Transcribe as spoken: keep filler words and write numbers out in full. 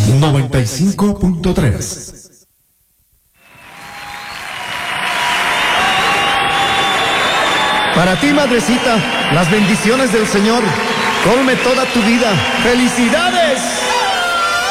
noventa y cinco punto tres. Para ti, madrecita, las bendiciones del Señor colme toda tu vida. ¡Felicidades!